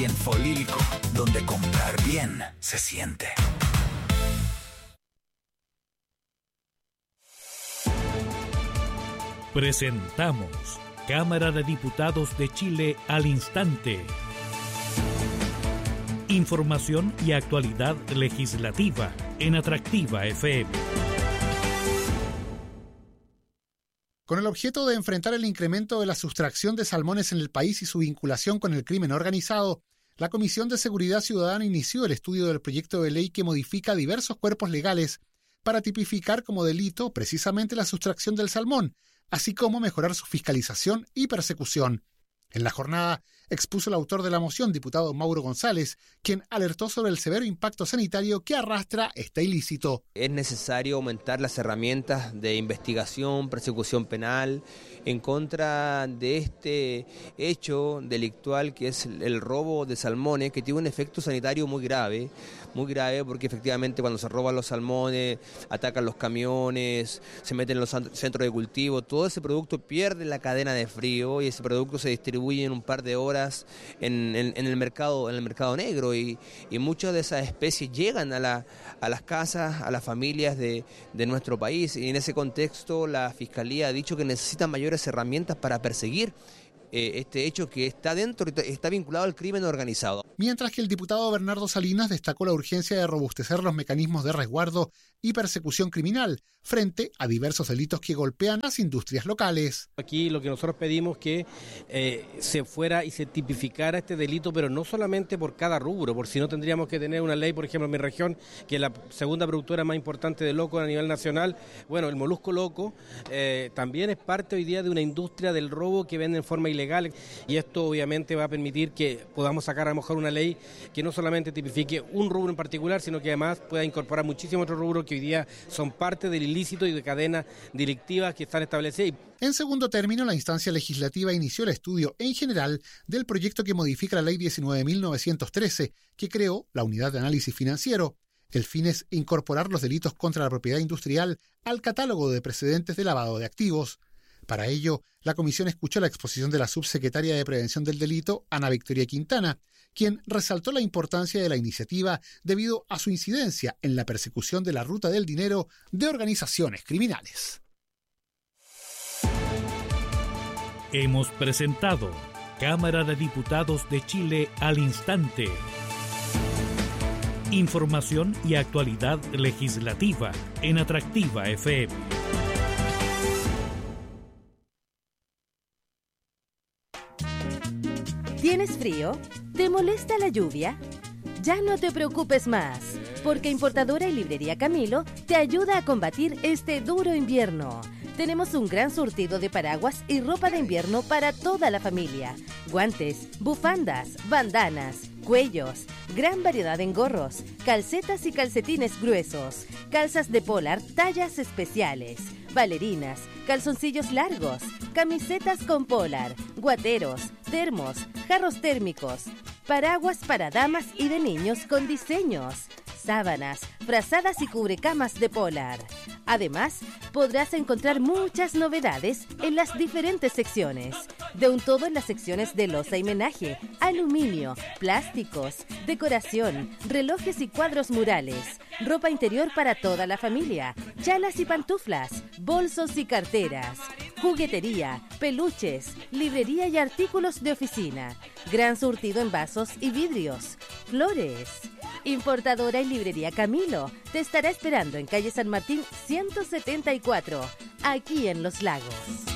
y en Folilco, donde comprar bien se siente. Presentamos Cámara de Diputados de Chile al instante. Información y actualidad legislativa en Atractiva FM. Con el objeto de enfrentar el incremento de la sustracción de salmones en el país y su vinculación con el crimen organizado, la Comisión de Seguridad Ciudadana inició el estudio del proyecto de ley que modifica diversos cuerpos legales para tipificar como delito precisamente la sustracción del salmón, así como mejorar su fiscalización y persecución. En la jornada expuso el autor de la moción, diputado Mauro González, quien alertó sobre el severo impacto sanitario que arrastra este ilícito. Es necesario aumentar las herramientas de investigación, persecución penal en contra de este hecho delictual que es el robo de salmones, que tiene un efecto sanitario muy grave porque efectivamente cuando se roban los salmones, atacan los camiones, se meten en los centros de cultivo, todo ese producto pierde la cadena de frío y ese producto se distribuye en un par de horas en el mercado negro y muchas de esas especies llegan a las casas, a las familias de nuestro país, y en ese contexto la Fiscalía ha dicho que necesita mayores herramientas para perseguir este hecho que está vinculado al crimen organizado. Mientras que el diputado Bernardo Salinas destacó la urgencia de robustecer los mecanismos de resguardo y persecución criminal frente a diversos delitos que golpean las industrias locales. Aquí lo que nosotros pedimos que se fuera y se tipificara este delito, pero no solamente por cada rubro, por si no tendríamos que tener una ley, por ejemplo en mi región, que es la segunda productora más importante de loco a nivel nacional. Bueno, el molusco loco también es parte hoy día de una industria del robo que vende en forma ilegal, y esto obviamente va a permitir que podamos sacar a lo mejor una ley que no solamente tipifique un rubro en particular, sino que además pueda incorporar muchísimos otros rubros que hoy día son parte del ilícito y de cadenas delictivas que están establecidas. En segundo término, la instancia legislativa inició el estudio en general del proyecto que modifica la Ley 19.913, que creó la Unidad de Análisis Financiero. El fin es incorporar los delitos contra la propiedad industrial al catálogo de precedentes de lavado de activos. Para ello, la comisión escuchó la exposición de la subsecretaria de Prevención del Delito, Ana Victoria Quintana, quien resaltó la importancia de la iniciativa debido a su incidencia en la persecución de la ruta del dinero de organizaciones criminales. Hemos presentado Cámara de Diputados de Chile al instante. Información y actualidad legislativa en Atractiva FM. ¿Tienes frío? ¿Te molesta la lluvia? Ya no te preocupes más, porque Importadora y Librería Camilo te ayuda a combatir este duro invierno. Tenemos un gran surtido de paraguas y ropa de invierno para toda la familia. Guantes, bufandas, bandanas, cuellos, gran variedad en gorros, calcetas y calcetines gruesos, calzas de polar tallas especiales, bailarinas, calzoncillos largos, camisetas con polar, guateros, termos, jarros térmicos, paraguas para damas y de niños con diseños, sábanas, frazadas y cubrecamas de polar. Además, podrás encontrar muchas novedades en las diferentes secciones. De un todo en las secciones de loza y menaje, aluminio, plásticos, decoración, relojes y cuadros murales, ropa interior para toda la familia, chalas y pantuflas, bolsos y carteras, juguetería, peluches, librería y artículos de oficina, gran surtido en vasos y vidrios, flores. Importadora y Librería Camilo te estará esperando en calle San Martín 174, aquí en Los Lagos.